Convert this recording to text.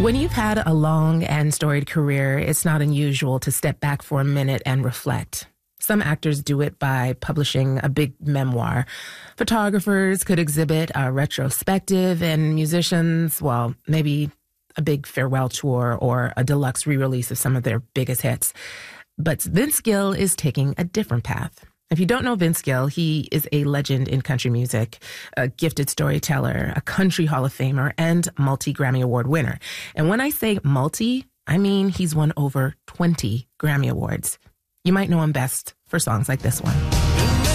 When you've had a long and storied career, it's not unusual to step back for a minute and reflect. Some actors do it by publishing a big memoir. Photographers could exhibit a retrospective, and musicians, well, maybe a big farewell tour or a deluxe re-release of some of their biggest hits. But Vince Gill is taking a different path. If you don't know Vince Gill, he is a legend in country music, a gifted storyteller, a country Hall of Famer, and multi-Grammy Award winner. And when I say multi, I mean he's won over 20 Grammy Awards. You might know him best for songs like this one.